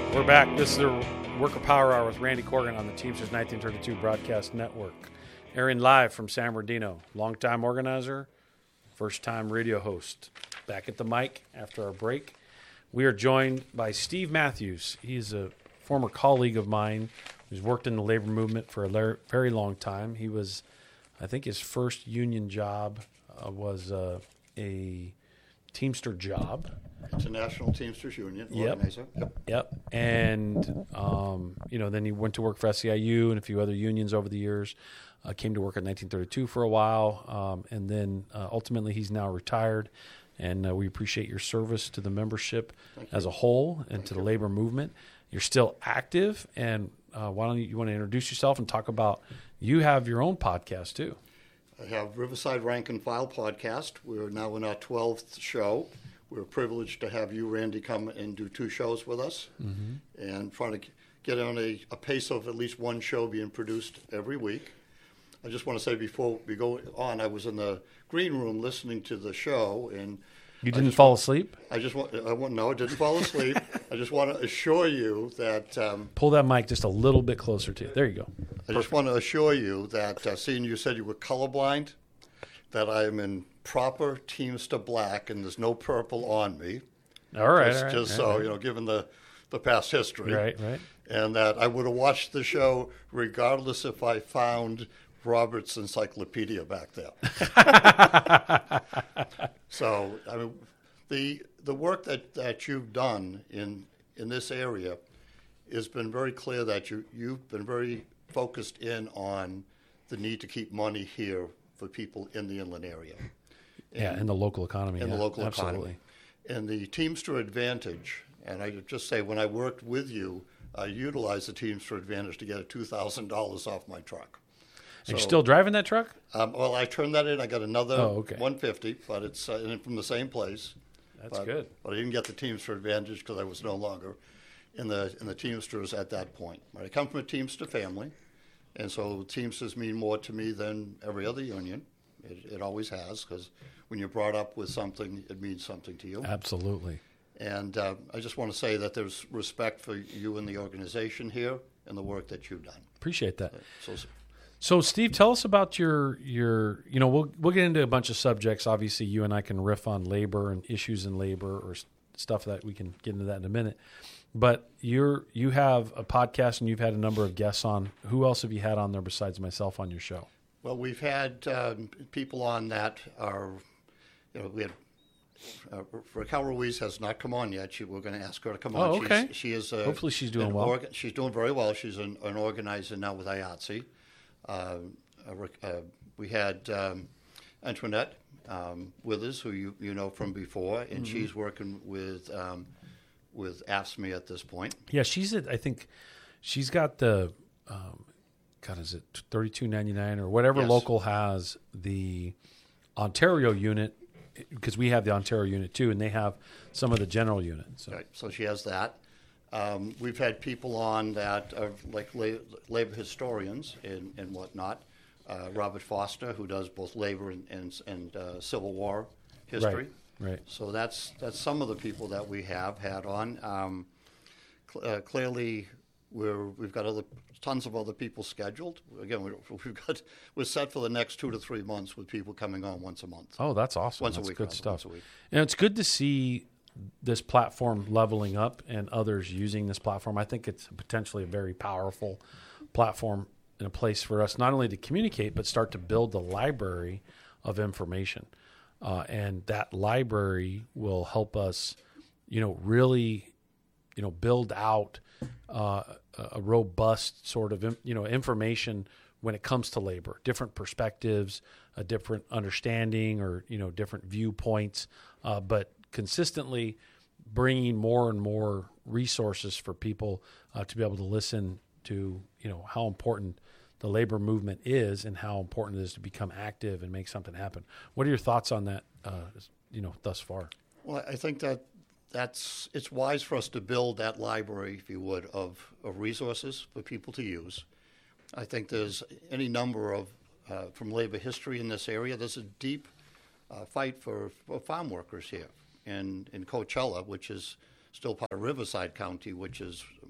We're back. This is the Worker Power Hour with Randy Corgan on the Teamsters 1932 Broadcast Network. Airing live from San Bernardino. Longtime organizer, first-time radio host. Back at the mic after our break. We are joined by Steve Matthews. He's a former colleague of mine who's worked in the labor movement for a very long time. He was, I think his first union job was a Teamster job. International Teamsters Union Yep. organizer. Yep. And, then he went to work for SEIU and a few other unions over the years. Came to work at 1932 for a while. And then ultimately he's now retired. And we appreciate your service to the membership as a whole and to the labor movement. You're still active. And why don't you want to introduce yourself and talk about, you have your own podcast too. I have Riverside Rank and File podcast. We're now in our 12th show. We're privileged to have you, Randy, come and do 2 shows with us, and trying to get on a pace of at least 1 show being produced every week. I just want to say before we go on, I was in the green room listening to the show, and you didn't fall asleep? No, I didn't fall asleep. I just want to assure you that pull that mic just a little bit closer to you. There you go. I just want to assure you that seeing you said you were colorblind, that I am in proper Teamster black and there's no purple on me. All right. Given the past history. Right. And that I would have watched the show regardless if I found Robert's encyclopedia back there. So, I mean, the work that you've done in this area has been very clear that you've been very focused in on the need to keep money here for people in the inland area. In the local economy. The local absolutely. economy. And the Teamster Advantage, and I just say when I worked with you, I utilized the Teamster Advantage to get $2,000 off my truck. And you're still driving that truck? Well, I turned that in. I got another $150, but it's from the same place. That's good. But I didn't get the Teamster Advantage because I was no longer in the Teamsters at that point. I come from a Teamster family, and so Teamsters mean more to me than every other union. It always has, because when you're brought up with something, it means something to you. Absolutely. And I just want to say that there's respect for you and the organization here and the work that you've done. Appreciate that. So Steve, tell us about your we'll get into a bunch of subjects. Obviously, you and I can riff on labor and issues in labor or stuff that we can get into that in a minute. But you have a podcast and you've had a number of guests on. Who else have you had on there besides myself on your show? Well, we've had people on that are, we had Raquel Ruiz has not come on yet. We're going to ask her to come on. Oh, okay. She is. Hopefully, she's doing well. She's doing very well. She's an organizer now with IATSE. We had Antoinette Withers, who you know from before, and she's working with AFSCME at this point. Yeah, I think she's got the. Is it $32.99 or whatever local has the Ontario unit, because we have the Ontario unit too, and they have some of the general units. So. Right, so she has that. We've had people on that are like labor historians and whatnot. Robert Foster, who does both labor and Civil War history. Right. So that's some of the people that we have had on. Clearly, we've got tons of other people scheduled. Again, we're set for the next 2 to 3 months with people coming on once a month. Oh, that's awesome. Once that's a week. Good stuff. Once a week. And it's good to see this platform leveling up and others using this platform. I think it's potentially a very powerful platform and a place for us not only to communicate, but start to build the library of information. And that library will help us, really, build out a robust sort of, information when it comes to labor, different perspectives, a different understanding or, different viewpoints, but consistently bringing more and more resources for people to be able to listen to, how important the labor movement is and how important it is to become active and make something happen. What are your thoughts on that, thus far? Well, I think it's wise for us to build that library, if you would, of resources for people to use. I think there's any number of, from labor history in this area, there's a deep fight for farm workers here in Coachella, which is still part of Riverside County, which is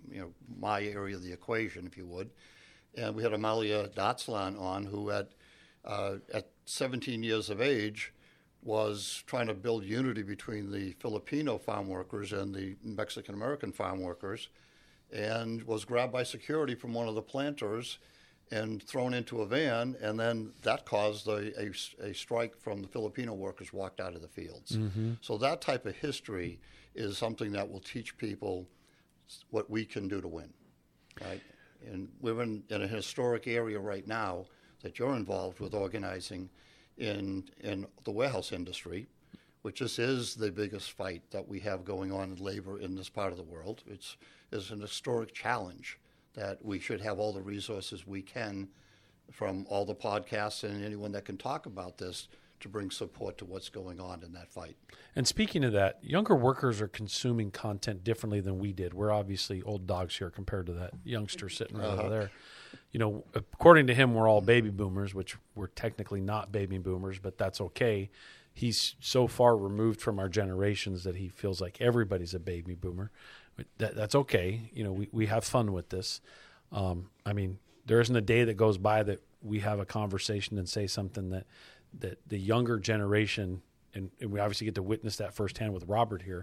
my area of the equation, if you would. And we had Amalia Datslan on, who at 17 years of age was trying to build unity between the Filipino farm workers and the Mexican-American farm workers, and was grabbed by security from one of the planters and thrown into a van, and then that caused a strike from the Filipino workers walked out of the fields. Mm-hmm. So that type of history is something that will teach people what we can do to win, right? And we're in a historic area right now that you're involved with organizing in the warehouse industry, which this is the biggest fight that we have going on in labor in this part of the world. It's an historic challenge that we should have all the resources we can from all the podcasts and anyone that can talk about this to bring support to what's going on in that fight. And speaking of that, younger workers are consuming content differently than we did. We're obviously old dogs here compared to that youngster sitting right over there. According to him, we're all baby boomers, which we're technically not baby boomers, but that's okay. He's so far removed from our generations that he feels like everybody's a baby boomer. That's okay. We have fun with this. There isn't a day that goes by that we have a conversation and say something that the younger generation, and we obviously get to witness that firsthand with Robert here,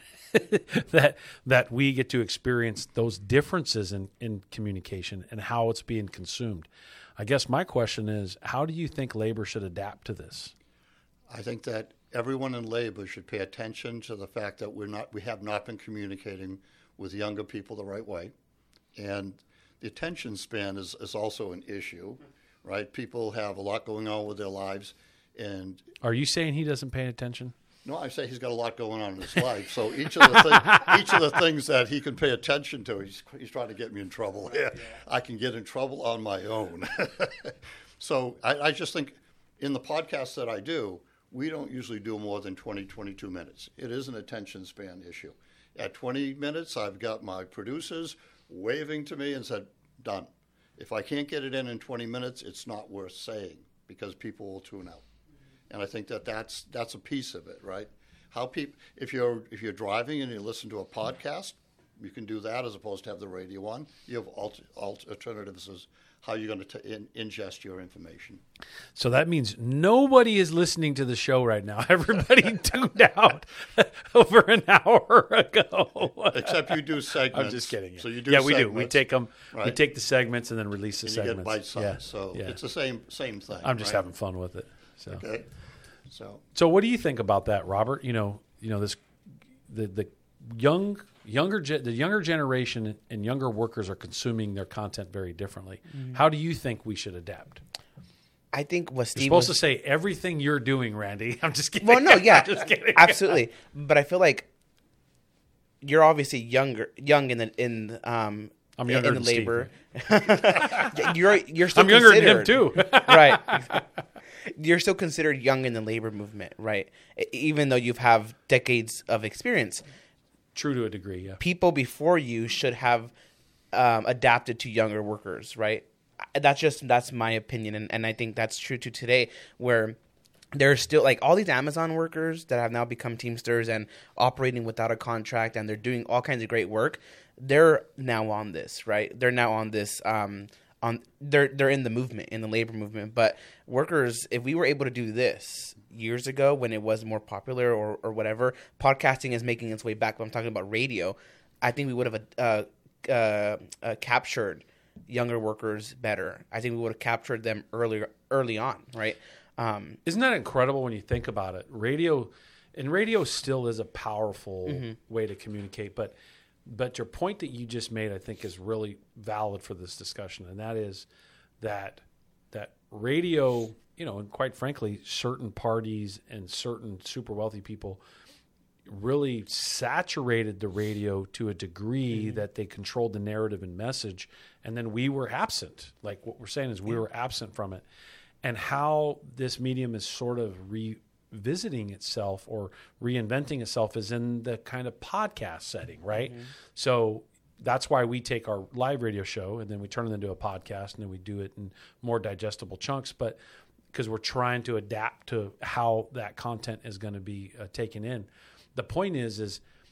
that we get to experience those differences in communication and how it's being consumed. I guess my question is, how do you think labor should adapt to this? I think that everyone in labor should pay attention to the fact that we have not been communicating with younger people the right way. And the attention span is also an issue, right? People have a lot going on with their lives. And are you saying he doesn't pay attention? No, I say he's got a lot going on in his life. So each of the things that he can pay attention to, he's trying to get me in trouble. Yeah. I can get in trouble on my own. So I just think in the podcasts that I do, we don't usually do more than 20, 22 minutes. It is an attention span issue. At 20 minutes, I've got my producers waving to me and said, done. If I can't get it in 20 minutes, it's not worth saying because people will tune out. And I think that's a piece of it, right? If you're driving and you listen to a podcast, you can do that as opposed to have the radio on. You have alternatives as how you're going to ingest your information. So that means nobody is listening to the show right now. Everybody tuned out over an hour ago. Except you do segments. I'm just kidding. So you do. Yeah, segments, we do. We take them. Right? We take the segments and then release the and segments. You get bite-sized. Yeah. So yeah. It's the same thing. I'm just having fun with it. So. Okay. So what do you think about that, Robert? The younger generation and younger workers are consuming their content very differently. Mm-hmm. How do you think we should adapt? I think what Steve You're supposed to say everything you're doing, Randy. I'm just kidding. Well, no, yeah, I'm just kidding. Absolutely. But I feel like you're obviously young in I'm younger than labor. Steve. You're still I'm younger than him too. Right. You're still considered young in the labor movement, right? Even though you've have decades of experience. True to a degree, yeah. People before you should have adapted to younger workers, right? That's my opinion, and I think that's true to today, where there's still like all these Amazon workers that have now become Teamsters and operating without a contract, and they're doing all kinds of great work. They're now on this, right? They're now on this. They're in the movement, in the labor movement. But workers, if we were able to do this years ago when it was more popular or whatever, podcasting is making its way back. But I'm talking about radio. I think we would have captured younger workers better. I think we would have captured them early on, right? Isn't that incredible when you think about it? Radio still is a powerful way to communicate, but your point that you just made, I think, is really valid for this discussion, and that is that radio, and quite frankly, certain parties and certain super wealthy people really saturated the radio to a degree that they controlled the narrative and message, and then we were absent. Like what we're saying is we were absent from it. And how this medium is sort of revisiting itself or reinventing itself is in the kind of podcast setting, right? Mm-hmm. So that's why we take our live radio show and then we turn it into a podcast and then we do it in more digestible chunks, but because we're trying to adapt to how that content is going to be taken in. The point is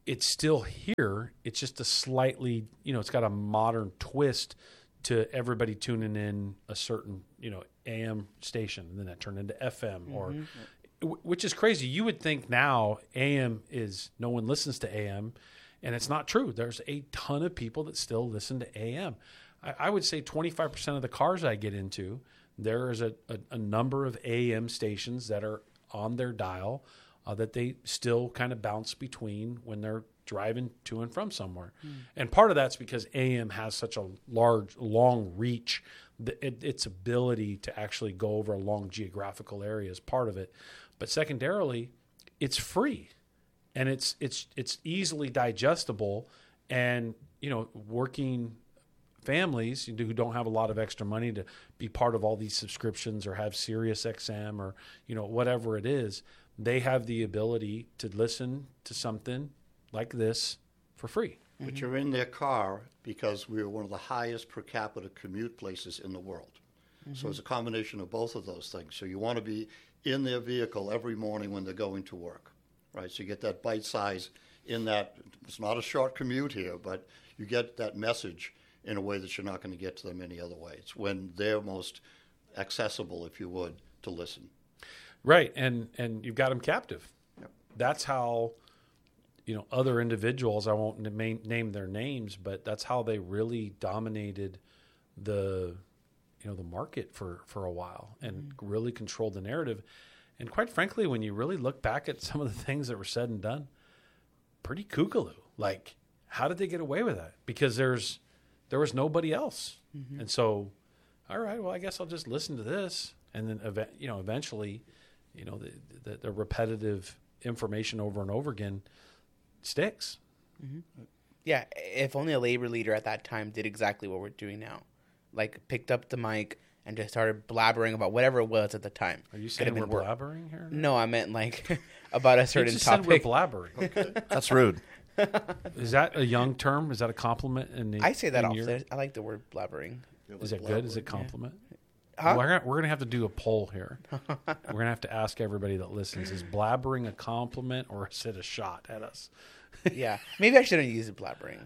it's still here. It's just a slightly, it's got a modern twist to everybody tuning in a certain, AM station, and then that turned into FM, or which is crazy. You would think now AM is no one listens to AM, and it's not true. There's a ton of people that still listen to AM. I would say 25% of the cars I get into, there is a number of AM stations that are on their dial that they still kind of bounce between when they're driving to and from somewhere. And part of that's because AM has such a long reach. Its ability to actually go over a long geographical area is part of it. But secondarily, it's free, and it's easily digestible. And working families who don't have a lot of extra money to be part of all these subscriptions or have Sirius XM or whatever it is, they have the ability to listen to something like this for free. But you're in their car because we're one of the highest per capita commute places in the world. So it's a combination of both of those things. So you want to be in their vehicle every morning when they're going to work, right? So you get that bite size in that. It's not a short commute here, but you get that message in a way that you're not going to get to them any other way. It's when they're most accessible, if you would, to listen. Right, and you've got them captive. Yep. That's how other individuals, I won't name their names, but that's how they really dominated the the market for a while and really controlled the narrative. And quite frankly, when you really look back at some of the things that were said and done, pretty kookaloo. Like, how did they get away with that? Because there was nobody else. And so, all right, well, I guess I'll just listen to this. And then eventually, the repetitive information over and over again sticks. Yeah, if only a labor leader at that time did exactly what we're doing now. Like, picked up the mic and just started blabbering about whatever it was at the time. Are you saying we're blabbering here? No, I meant like about a certain you just topic. Said we're blabbering. Okay. That's rude. Is that a young term? Is that a compliment? I say that often. I like the word blabbering. Is it good? Is it compliment? Huh? We're going to have to do a poll here. We're going to have to ask everybody that listens, is blabbering a compliment or is it a shot at us? Yeah. Maybe I shouldn't use blabbering.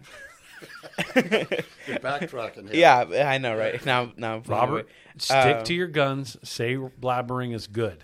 You're backtracking here. Yeah, I know, right? Now Robert, stick to your guns. Say blabbering is good.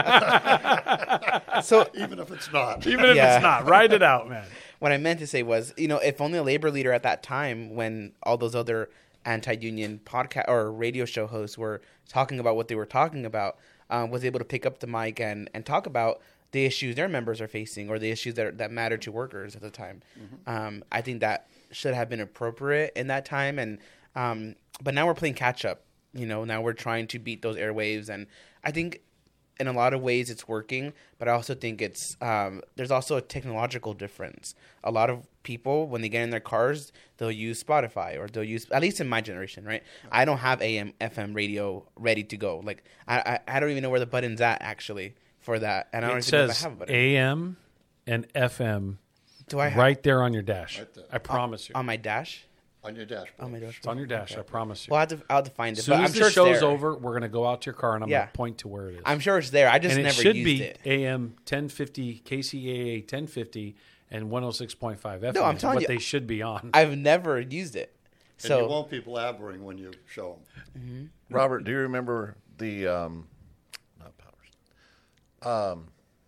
So Even if it's not. Even if it's not. Write it out, man. what I meant to say was, if only a labor leader at that time, when all those other anti-union podcast or radio show hosts were talking about what they were talking about, was able to pick up the mic and talk about the issues their members are facing or the issues that matter to workers at the time. I think that should have been appropriate in that time. And but now we're playing catch up. Now we're trying to beat those airwaves, and I think in a lot of ways it's working. But I also think it's there's also a technological difference. A lot of people, when they get in their cars, they'll use Spotify, or they'll use, at least in my generation, right? I don't have AM, FM radio ready to go. Like I don't even know where the button's at actually for that, and I don't It even know if I says have a button. AM and FM Do I have right there on your dash. Right there. I promise you. on my dash? On your dashboard. On my dashboard. It's on your dash. Okay. I promise you. Well, I'll have to find it. As soon But as I'm the sure it's show's there. over, we're going to go out to your car and I'm Yeah. going to point to where it is. I'm sure it's there. I just and never it should used be it. AM 1050, KCAA 1050, and 106.5 FM. No, I'm is telling what you, they should be on. I've never used it. And you So won't be blabbering when you show them. Robert, do you remember the not Powers?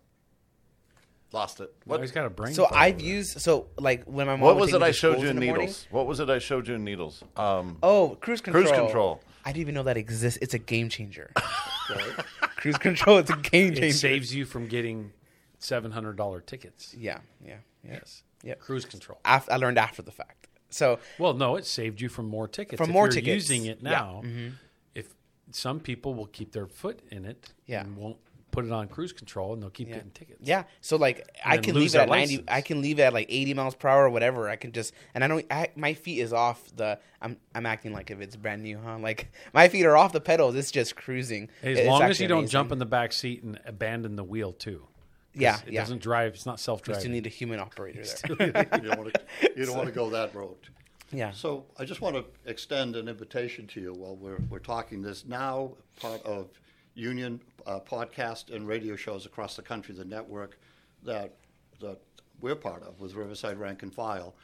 Lost it. Now What? he's got a brain. so fart I've over there. used like when my mom What would was take it me I to showed schools you in the morning- Needles? What was it I showed you in Needles? Oh, cruise control. Cruise control. I didn't even know that exists. It's a game changer. Okay? Cruise control. It's a game changer. It saves you from getting $700 tickets. Yeah. Yes. Yep. Cruise control. I learned after the fact. So Well, no, it saved you from more tickets. From if more you're tickets. using it Yeah. now, if some people will keep their foot in it Yeah. and won't put it on cruise control and they'll keep yeah. getting tickets. Yeah. So like I then can lose leave it their at 90. license. I can leave it at like 80 miles per hour or whatever. I can just and I don't. My feet is off the. I'm acting like if it's brand new, huh? Like my feet are off the pedals. It's just cruising. As It's long as actually you don't amazing. jump in the back seat and abandon the wheel too. 'Cause Yeah, it yeah. doesn't drive. It's not You self-driving. still need a human operator there. You don't want to go that road. Yeah. So I just want to extend an invitation to you while we're talking this now, part of union podcast and radio shows across the country, the network, that we're part of with Riverside Rank and File.